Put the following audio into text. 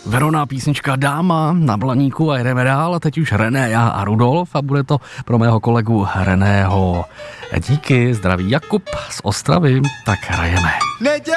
Veroná písnička Dáma na Blaníku a jdeme dál. A teď už René, já a Rudolf a bude to pro mého kolegu Reného. Díky, zdraví Jakub z Ostravy, tak hrajeme.